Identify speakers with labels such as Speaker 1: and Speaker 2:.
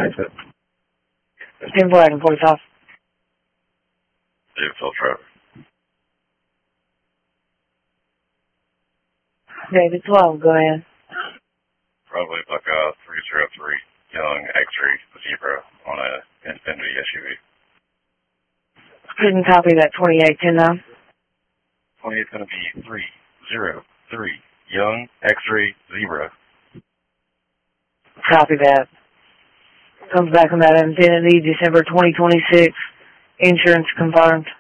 Speaker 1: exit.
Speaker 2: 10 flag and 45.
Speaker 1: Phil Trevor.
Speaker 2: David 12, go ahead.
Speaker 1: Probably like a 303 young X-ray zebra on a Infinity SUV.
Speaker 2: Couldn't copy that 28, 10 now.
Speaker 1: 28's going to be 303 young X-ray zebra.
Speaker 2: Copy that. Comes back on that Infinity, December 2026. Insurance confirmed.